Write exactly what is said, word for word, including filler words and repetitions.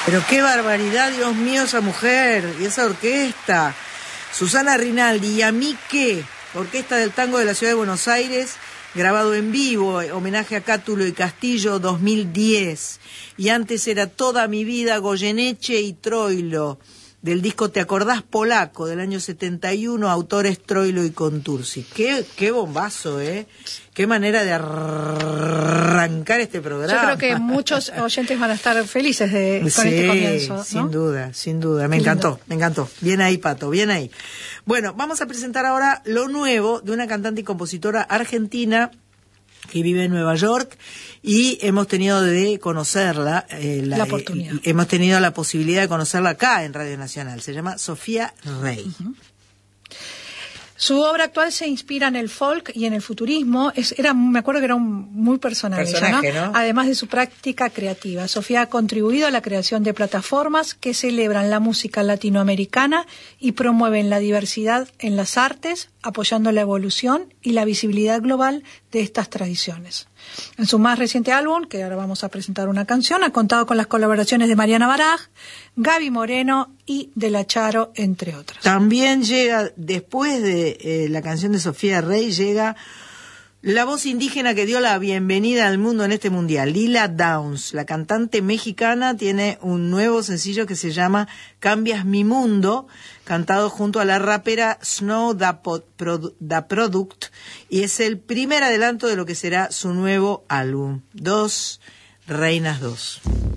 Pero qué barbaridad, Dios mío, esa mujer y esa orquesta. Susana Rinaldi, ¿y a mí qué? Orquesta del Tango de la Ciudad de Buenos Aires, grabado en vivo, homenaje a Cátulo y Castillo, dos mil diez. Y antes era Toda mi vida, Goyeneche y Troilo, del disco Te acordás polaco, del año setenta y uno, autores Troilo y Contursi. Qué, qué bombazo, ¿eh? Qué manera de arrancar este programa. Yo creo que muchos oyentes van a estar felices de, con sí, este comienzo, ¿no? Sin duda, sin duda. Me Qué encantó, lindo. me encantó. Bien ahí, Pato, bien ahí. Bueno, vamos a presentar ahora lo nuevo de una cantante y compositora argentina que vive en Nueva York y hemos tenido de conocerla, eh, la, la oportunidad. Eh, hemos tenido la posibilidad de conocerla acá en Radio Nacional. Se llama Sofía Rey. Uh-huh. Su obra actual se inspira en el folk y en el futurismo. Es, era, me acuerdo que era un muy personal, Personaje, ella, ¿no? ¿no? Además de su práctica creativa. Sofía ha contribuido a la creación de plataformas que celebran la música latinoamericana y promueven la diversidad en las artes, apoyando la evolución y la visibilidad global de estas tradiciones. En su más reciente álbum, que ahora vamos a presentar una canción, ha contado con las colaboraciones de Mariana Baraj, Gaby Moreno y De la Charo, entre otras. También llega, después de eh, la canción de Sofía Rey, llega la voz indígena que dio la bienvenida al mundo en este mundial, Lila Downs. La cantante mexicana tiene un nuevo sencillo que se llama Cambias mi mundo, cantado junto a la rapera Snow Da, Pro, Da Product, y es el primer adelanto de lo que será su nuevo álbum, Dos Reinas Dos.